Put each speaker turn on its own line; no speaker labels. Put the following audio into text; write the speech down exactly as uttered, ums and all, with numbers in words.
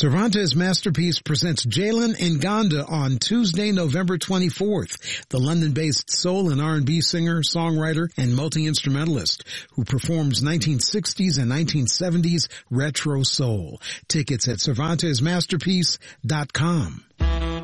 Cervantes Masterpiece presents Jalen Nganda on Tuesday, November twenty-fourth, the London-based soul and R and B singer, songwriter, and multi-instrumentalist who performs nineteen sixties and nineteen seventies retro soul. Tickets at cervantes masterpiece dot com.